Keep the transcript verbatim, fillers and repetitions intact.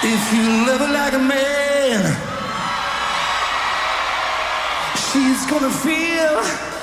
If you love her like a man, she's gonna feel